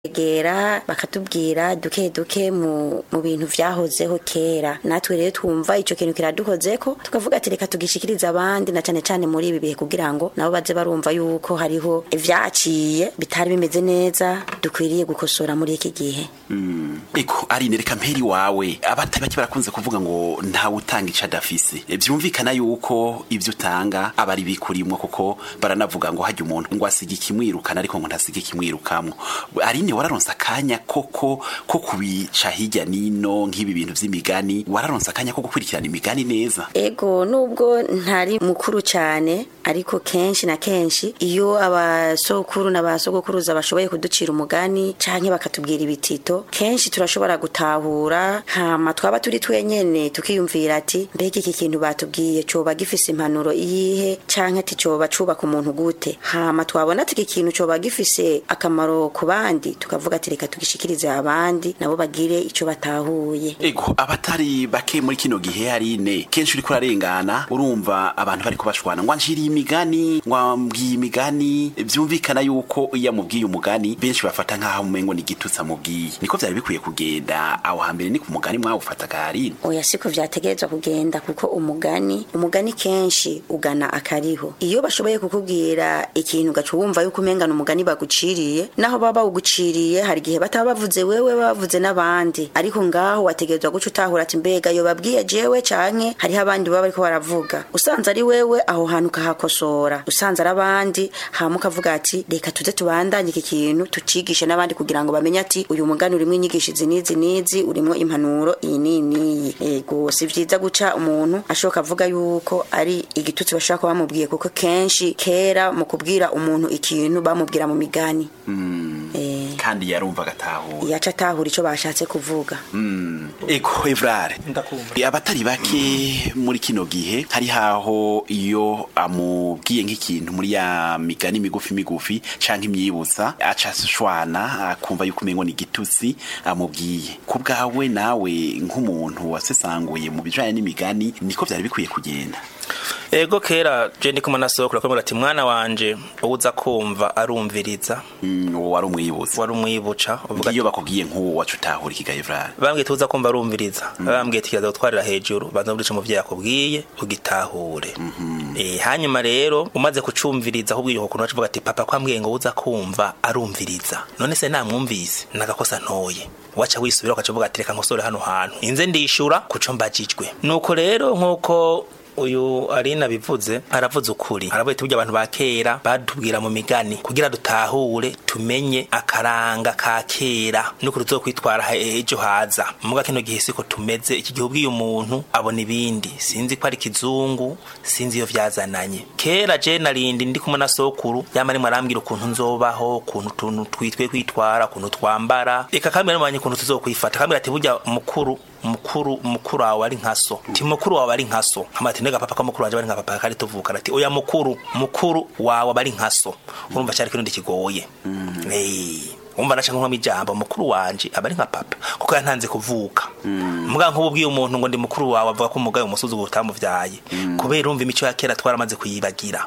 gera bakatubwira duke duke mu bintu vyahozeho kera, natwe rero twumva ico kintu kiradukozeko tukavuga ati reka tugishikiriza abandi na cane cane muri ibi bihe kugira ngo nabo baze barumva yuko hariho ivyaciye bitari bimeze neza dukwiriye gukosora muri iki gihe. Eko Aline, reka mperi wawe, abatari bake barakunze kuvuga ngo ntawe utanga ico adafise. Vyumvikana yuko ivyo utanga abari bikurimwo, kuko baranavuga ngo hajya umuntu ngo asige kimwirukana ariko ngo ntasige kimwirukamwo. Aline, wararonsa akanya ko kubica hirya nino nk'ibi bintu vy'imigani, wararonsa akanya ko gukurikirana imigani neza? Ego, nubwo ntari mukuru cyane ariko kenshi na kenshi iyo abasokuru n'abasogokuruza bashoboye kuducira umugani canke bakatubwira ibitito, kenshi turashobora gutahura, hama twaba turi twenyene tukiyumvira ati mbega iki kintu batubwiye coba gifise impanuro iyihe canke ati coba cubaka umuntu gute. Hama twabona ati iki kintu coba gifise akamaro ku bandi, tukavuga ati reka tugishikirize abandi nabo bagire ico batahuye. Ego, abatari bake muri kino gihe Aline, kenshi uriko urarengana urumva abantu bariko bashwana ngo anjiri imigani, ngwambwiye imigani. Vyumvikana yuko iyo mubwiye umugani benshi bafata nkaho umengo ni gitutsa mubwiye. Niko vyari bikwiye kugenda aho hambere? Ni ku mugani mwawufataga Aline? Oya, siko vyategerezwa kugenda, kuko umugani kenshi ugana akariho. Iyo bashoboye kukubwira ikintu gacu wumva yuko umengana umugani baguciriye, naho baba uguciriye hari gihe bataba bavuze wewe, bavuze n'abandi, ariko ngaho wategerezwa guca utahura ati mbega yo babwiye jewe canke hariho abandi baba bariko baravuga. Usanze ari wewe aho hantu kahakosora, usanze ari abandi hama ukavuga ati reka tuze tubandanye iki kintu tucigishe n'abandi kugira ngo bamenye ati uyu mugani urimwo inyigisho izi nizi, urimwo impanuro iyi nini. Ego, si vyiza guca umuntu ashoka avuga yuko ari igitutsi bashaka ko bamubwiye, kuko kenshi kera mu kubwira umuntu ikintu bamubwira mu migani. Kandi yarumva gatahura, yaca atahura ico bashatse kuvuga. Eko Evrare, abatari bake muri kino gihe hari haho iyo amubwiye nk'ikintu muri ya migani migufi canke imyibutsa aca shwana akumva yuko umengo ni gitutsi amubwiye. Ku bwawe nawe nk'umuntu wasesanguye mu bijanye n'imigani, niko vyari bikwiye kugenda? Ego, kera je ndi kumwe na sokuru akamubwira ati mwana wanje uza kumva arumviriza. Wari umwibuca uvuga iyo bakubwiye nk'uwo wacu utahura ikigayivra. Bambwiye tuza kumva arumviriza, bambwiye tukiza gutwarira hejuru, banza muri ico muvyeyi akubwiye ugitahure. Hanyuma rero umaze kucumviriza ahubwo iyo kuntu avuga ati papa kwambwiye ngo uza kumva arumviriza, none se namwumvise nagakosa ntoye, wacha wisubira ukavuga ati reka nkosore hano hantu inze ndishura kuco mbajijwe. Nuko rero nkuko uyu Arina bivuze, aravuze ukuri. Aravuye tubye abantu ba kera badubwira mu migani kugira dutahure tumenye akaranga ka kera nuko tuzokwitwara ejo haza. Muga kino gihe siko tumeze. Iki gihe ubwiye umuntu abona ibindi, sinzi ko ari kizungu, sinzi iyo vyazananye. Kera je narindi ndi kumwe na sokuru yamari marambira ukuntu nzobaho, ukuntu tuntu twitwe kwitwara, ukuntu twambara, eka kamera manye ukuntu tuzokwifata. Kamera ati burya mukuru wawe ari nkaso, ti mukuru wawe ari nkaso. Hamati nega papa ko mukuru wanje bari nka papa kari tuvuka ati oya mukuru wawe bari nkaso. Urumva cyari kintu ndikigoye. Umva naca nko mijambo mukuru wanje abari nka papa kuko yantanze kuvuka. Muga nk'ububwiye umuntu ngo ndi mukuru wawe avuga ko umugaye umusuzu gutamuvyaye, kubera urumva imico ya kera twaramaze kuyibagira.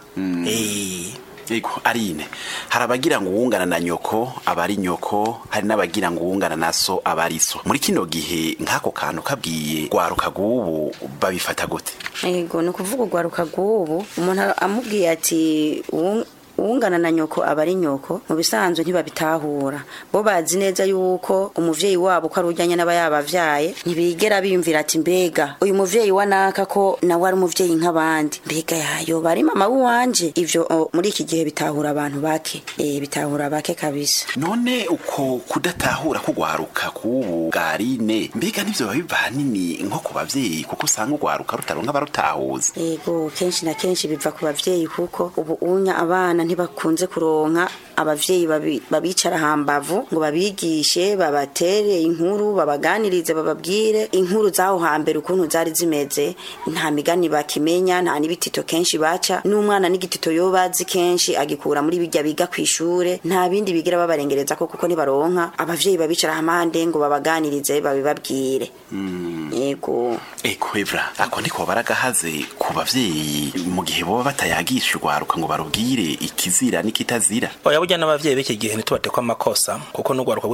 Ego Aline, harabagira ngo wungana na nyoko abari nyoko, hari nabagira ngo wungana naso abari so. Muri kino gihe nkako kantu kabwiye gwaruka gubu babifata gute? Ego, no kuvuga gwaruka gubu umuntu amubwiye ati uwungana na nyoko abari nyoko, mu bisanzwe ntibabitahura. Bo bazi neza yuko umuvyeyi wabo ko arujyanye n'abayabavyaye, ntibigera biyumvira ati mbega uyu muvyeyi wanaka ko nawe ari umuvyeyi nk'abandi, mbega yayo bari mama wanje. Ivyo muri iki gihe bitahura abantu bake, bitahura bake kabisa. None uko kudatahura kugwaruka kubu Garine, mbega nivyo babiva nini nko ku bavyeyi, kuko usanga ugwaruka rutaronka barutahuza? Ego, kenshi na kenshi biva ku bavyeyi, kuko ubu unya abana ntibakunze kuronka abavyeyi babicara hambavu ngo babigishe, babatere inkuru, babaganirize, bababwire inkuru zaho hambere ukuntu zari zimeze. Nta migani bakimenya, nta nibitito kenshi baca, n'umwana n'igitito yo bazi kenshi agikura muri bijya biga kwishure. Nta bindi bigira babarengereza ko kuko nibaronka abavyeyi babicara hamande ngo babaganirize babibabwire. Ego Evra, ako niko baragahaze ku bavyeyi mu gihe bo batayagishwa urwaruka ngo barubwire ikizira n'ikitazira. Oya burya n'abavyeyi b'iki gihe ntitubatekwa amakosa kuko n'ugwaruka